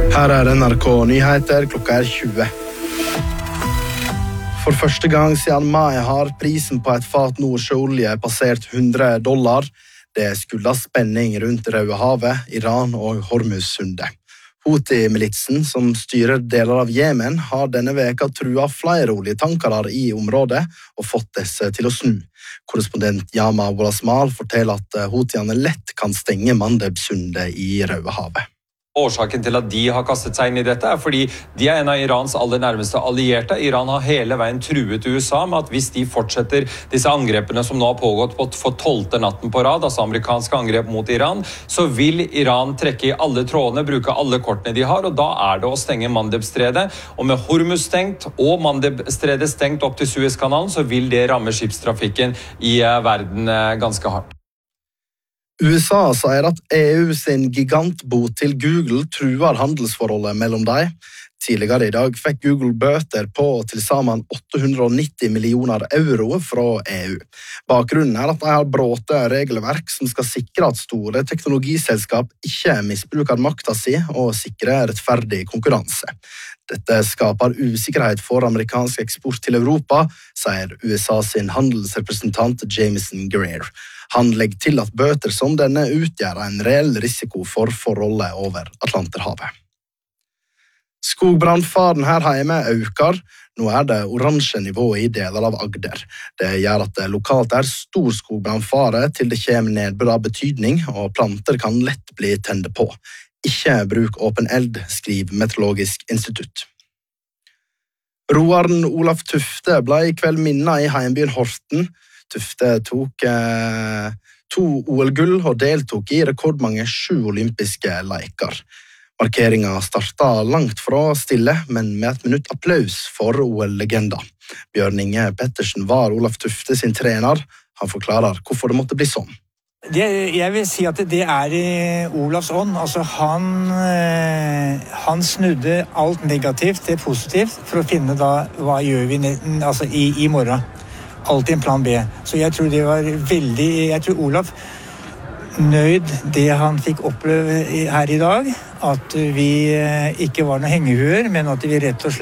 Her NRK Nyheter, klokka 20. For første gang siden mai har prisen på et fat nordsjøolje passert $100. Det skyldes spenning rundt Rødehavet, Iran og Hormuzsundet. Houthi-militsen, som styrer deler av Jemen, har denne veka truet flere oljetankere i området og fått disse til å snu. Korrespondent Yama Wolasmal forteller at Houthiene lett kan stenge Mandeb-sundet i Rødehavet. Årsaken til at de har kastet seg inn i dette fordi de en av Irans aller nærmeste allierte. Iran har hele veien truet USA med at hvis de fortsetter disse angrepene som nå har pågått for 12. natten på rad, altså amerikanske angrep mot Iran, så vil Iran trekke i alle trådene, bruke alle kortene de har, og da det å stenge Mandeb-stredet. Og med Hormuz stengt og Mandeb-stredet stengt opp til Suezkanalen, så vil det ramme skipstrafikken i verden ganske hardt. USA sier at EU sin gigantbot til Google truer handelsforholdet mellom dem. Tidligere i dag fikk Google bøter på til sammen 890 millioner euro fra EU. Bakgrunnen at de har bråte regelverk som skal sikre at store teknologiselskap ikke misbruker makta si og sikre rettferdig konkurranse. Dette skaper usikkerhet for amerikansk eksport til Europa, sier USA sin handelsrepresentant Jameson Greer. Han legger til at bøter som denne utgjør en reell risiko for forholdet over Atlanterhavet. Skogbrannfaren her hjemme øker. Nå det oransje nivå i deler av Agder. Det gjør at det lokalt stor skogbrannfare til det kommer nedbør av betydning, og planter kan lett bli tende på. Ikke bruk åpen eld, skriver Meteorologisk institutt. Roaren Olaf Tufte ble i kveld minnet i heimbyen Horten. Tufte tok 2 OL-gull og deltok i rekordmange 7 olympiske leker. Markeringen startet langt fra stille, men med 1 minutt applaus for OL-legenda. Bjørn Inge Pettersen var Olaf Tufte sin trener. Han forklarer hvorfor det måtte bli sånn. Jeg vil si at det i Olafs ånd. Altså han snudde alt negativt til positivt for å finne hva gjør vi i morgen. Alltid en plan B. Så jeg tror det var jeg tror Olaf nøyd det han fikk oppleve her i dag, at vi ikke var noen hengehuer, men at vi rett og slett